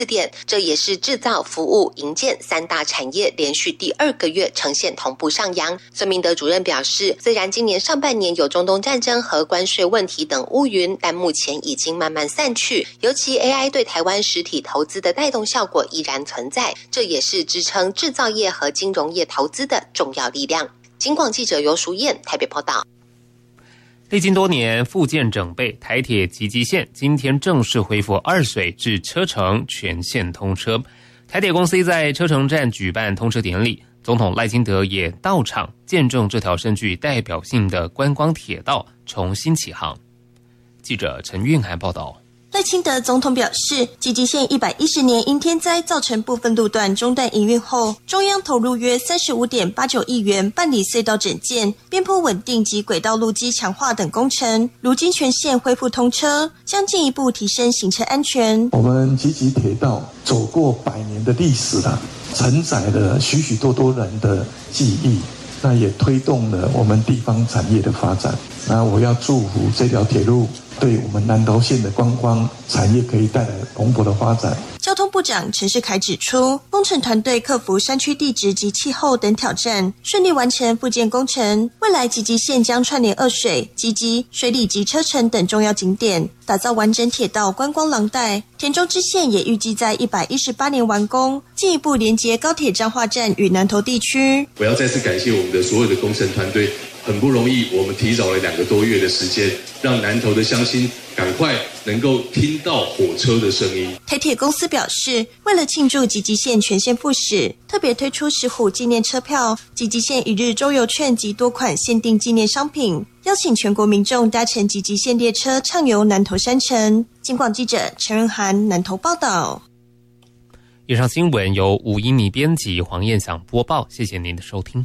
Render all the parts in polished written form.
点，这也是制造、服务、营建三大产业连续第2个月呈现同步上扬。孙明德主任表示，虽然今年上半年有中东战争和关税问题等乌云，但目前已经慢慢散去，尤其 AI 对台湾实体投资的带动效果依然存在，这也是支撑制造业和金融业投资的重要力量。警广记者游淑燕台北报道。 历经多年复建整备，台铁集集线今天正式恢复二水至车城全线通车。台铁公司在车城站举办通车典礼，总统赖清德也到场见证这条深具代表性的观光铁道重新起航。记者陈韵涵报道。 赖清德总统表示，集集线110年因天灾造成部分路段中断营运后，中央投入约35.89亿元办理隧道整建、边坡稳定及轨道路基强化等工程，如今全线恢复通车，将进一步提升行车安全。 我们集集铁道走过100年的历史了，承载了许许多多人的记忆，那也推动了我们地方产业的发展。那我要祝福这条铁路对我们南投县的观光产业可以带来蓬勃的发展。 交通部长陈世凯指出，工程团队克服山区地质及气候等挑战，顺利完成复建工程。未来集集线将串联二水、集集、水里及车城等重要景点，打造完整铁道观光廊带。田中支线也预计在118年完工，进一步连接高铁彰化站与南投地区。 我要再次感谢我们的所有的工程团队，很不容易，我们提早了2个多月的时间，让南投的乡亲赶快能够听到火车的声音。 台铁公司表示，为了庆祝集集线全线复驶，特别推出石虎纪念车票、集集线1日周游券及多款限定纪念商品，邀请全国民众搭乘集集线列车畅游南投山城。警广记者陈润涵南投报道。 以上新闻由吴依妮编辑，黄燕祥播报，谢谢您的收听。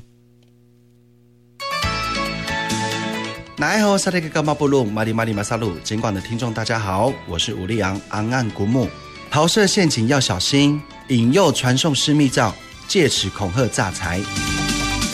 那好，萨利格伽马布鲁马里马里马萨鲁，尽管的听众大家好，我是吴立昂昂岸古木。桃色陷阱要小心，引诱传送私密照，借此恐吓诈财。